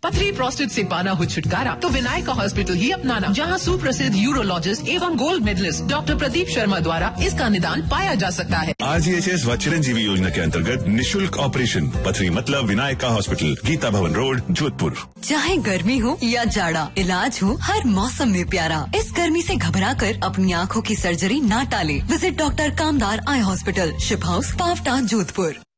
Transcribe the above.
पथरी प्रोस्टेट से पाना हो छुटकारा तो विनायका हॉस्पिटल ही अपनाना, जहां सुप्रसिद्ध यूरोलॉजिस्ट एवं gold medallist doctor Pradeep Sharma द्वारा इसका निदान पाया जा सकता है। RGHS व चिरंजीवी योजना के अंतर्गत निःशुल्क ऑपरेशन पथरी मतलब विनायका हॉस्पिटल, गीता भवन रोड, जोधपुर। चाहे गर्मी हो या जाड़ा, इलाज हो हर मौसम में प्यारा। इस गर्मी से घबराकर अपनी आँखों की सर्जरी ना टाले। विजिट डॉक्टर कामदार eye hospital, ship house, Pawta, Jodhpur.